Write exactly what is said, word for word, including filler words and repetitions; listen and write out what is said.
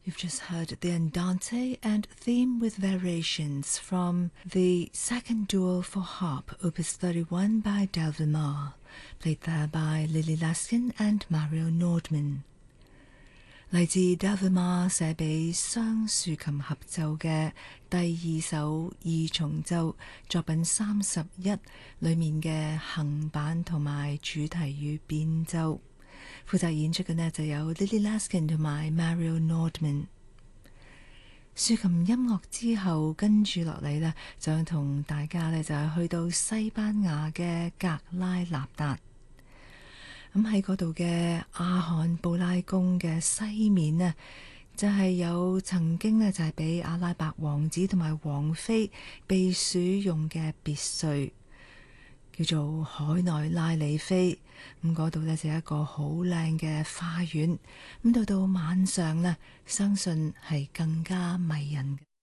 You've just heard the Andante and theme with variations from the second duel for harp, Opus thirty-one by Delvimar, played there by Lily Laskin and Mario Nordman。嚟自 Delvimar 寫俾雙豎琴合奏嘅第二首二重奏作品三十一裏面嘅行板同埋主題與變奏。負責演出嘅呢就有 Lily Laskin 同埋 Mario Nordman。豎琴音樂之後，跟住落嚟呢，就想同大家呢就係去到西班牙嘅格拉納達。咁喺嗰度嘅阿罕布拉宮嘅西面呢，就係、是、有曾經呢就係、是、俾阿拉伯王子同埋王妃避暑用嘅別墅。叫做海內拉里菲，咁嗰度呢就有一個好靚嘅花園，咁到到晚上呢，相信係更加迷人嘅。